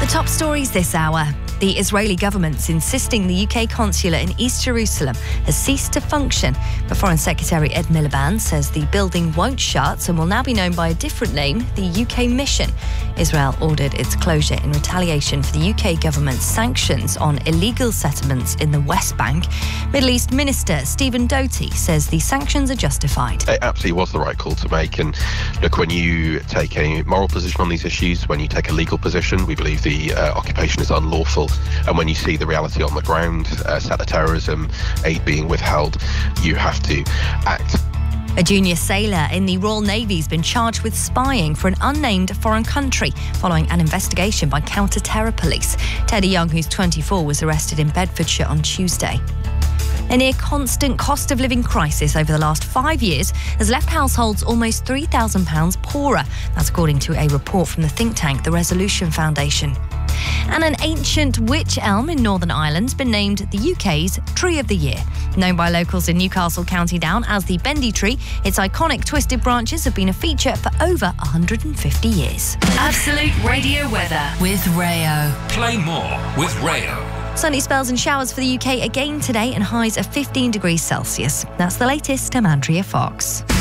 The top stories this hour. The Israeli government's insisting the UK consulate in East Jerusalem has ceased to function, but Foreign Secretary Ed Miliband says the building won't shut and will now be known by a different name, the UK Mission. Israel ordered its closure in retaliation for the UK government's sanctions on illegal settlements in the West Bank. Middle East Minister Stephen Doty says the sanctions are justified. It absolutely was the right call to make, and look, when you take a moral position on these issues, when you take a legal position, we believe the occupation is unlawful. And when you see the reality on the ground, settler terrorism, aid being withheld, you have to act. A junior sailor in the Royal Navy has been charged with spying for an unnamed foreign country following an investigation by counter-terror police. Teddy Young, who's 24, was arrested in Bedfordshire on Tuesday. A near constant cost of living crisis over the last 5 years has left households almost £3,000 poorer. That's according to a report from the think tank, the Resolution Foundation. And an ancient wych elm in Northern Ireland's been named the UK's Tree of the Year. Known by locals in Newcastle County Down as the Bendy Tree, its iconic twisted branches have been a feature for over 150 years. Absolute Radio weather with Rayo. Play more with Rayo. Sunny spells and showers for the UK again today and highs of 15 degrees Celsius. That's the latest. I'm Andrea Fox.